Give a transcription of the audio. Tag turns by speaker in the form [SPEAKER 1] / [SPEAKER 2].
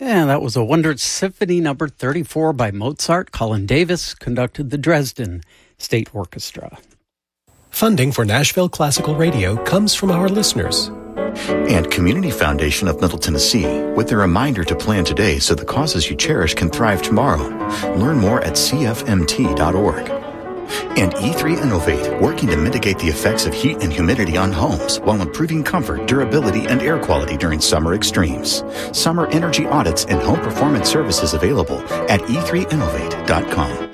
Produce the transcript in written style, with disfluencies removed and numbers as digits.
[SPEAKER 1] And that was a Wondrous Symphony number 34 by Mozart. Colin Davis conducted the Dresden State Orchestra.
[SPEAKER 2] Funding for Nashville Classical Radio comes from our listeners.
[SPEAKER 3] And Community Foundation of Middle Tennessee, with a reminder to plan today so the causes you cherish can thrive tomorrow. Learn more at cfmt.org. And E3 Innovate, working to mitigate the effects of heat and humidity on homes while improving comfort, durability, and air quality during summer extremes. Summer energy audits and home performance services available at e3innovate.com.